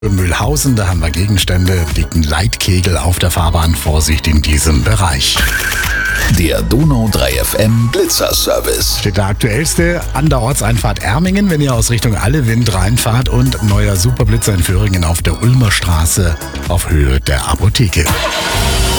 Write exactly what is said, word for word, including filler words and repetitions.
In Mühlhausen, da haben wir Gegenstände, dicken Leitkegel auf der Fahrbahn. Vorsicht in diesem Bereich. Der Donau drei F M Blitzerservice. Steht der aktuellste an der Ortseinfahrt Ermingen, wenn ihr aus Richtung Allewind reinfahrt, und neuer Superblitzer in Föhringen auf der Ulmer Straße auf Höhe der Apotheke.